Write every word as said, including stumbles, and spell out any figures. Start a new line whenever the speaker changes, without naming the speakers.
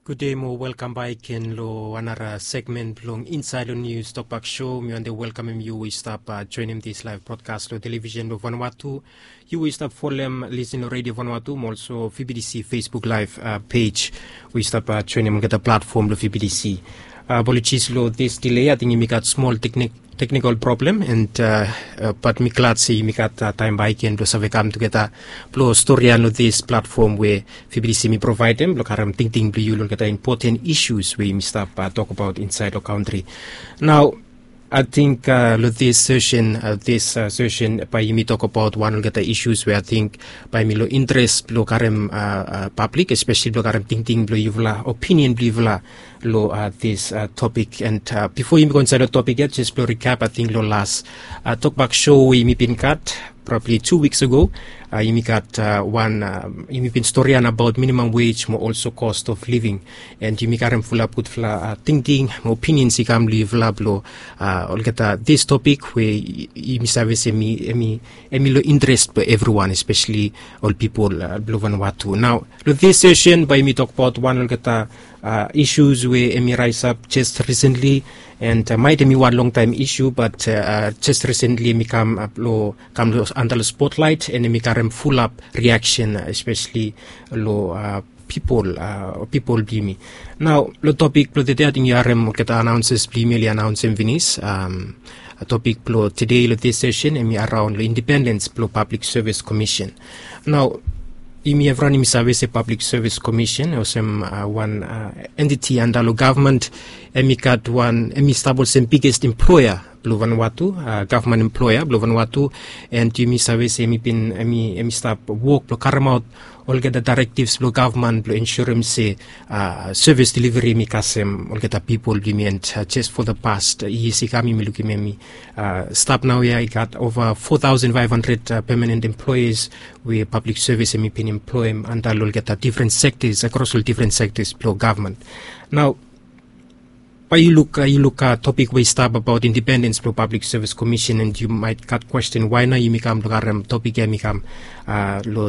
Good day, mo. Welcome back in lo another segment long Inside on News Talkback Show. Me and the welcome you will stop uh, joining this live broadcast lo television lo Vanuatu. You will stop follow them listen to Radio Vanuatu, also V B D C Facebook live uh, page. We stop uh, joining get a platform lo V B D C. Uh, Apologies lo this delay. I think we got small technical technical problem and uh, uh, but me glad see me got uh, time by can do save come to get a blow story on this platform where V B D C me provide them look I'm thinking you look at the important issues we me stop uh, talk about inside the country. Now I think uh, this session, uh, this uh, session, by me talk about one of the issues where I think by me lo interest lo karem uh, uh, public, especially lo karem thinking lo yuvla opinion lo lo uh, this uh, topic. And uh, before you go inside the topic yet, just to recap, I think lo last uh, talkback show we me been cut probably two weeks ago. Uh, you got uh, one uh, you been story on about minimum wage, more also cost of living, and you got full up with uh, thinking opinions. You can live lo uh, all get uh, this topic where you service emi emi emi lo interest for everyone, especially all people uh, below Vanuatu. Now, this session by me talk about one all get uh, uh, issues where emi rise up just recently. And uh, might be one long time issue, but uh, uh, just recently me come up lo come lo under the spotlight and me come full up reaction, especially lo uh, people uh, people be me. Now lo topic lo today I think yarem kita announces be me announce in Venice. Um, a topic lo today lo this session and me around lo independence lo Public Service Commission. Now imi everani service Public Service Commission or some uh, one uh, entity under the government emi kat one emi stable some biggest employer Blue Vanuatu, uh, government employer Blue Vanuatu, and imi service emi pin emi emi stop work lo karamot all get the directives Blue government Blue insurance say uh, service delivery mi kasem all get the people be and uh, just for the past years kami mi luki me uh, stop now yeah I got over four thousand five hundred uh, permanent employees with public service emi pin employ and all get the different sectors across all different sectors Blue government. Now But you look, uh, you look at uh, topic we start about independence pro Public Service Commission, and you might got question why now you become the topic, you become uh,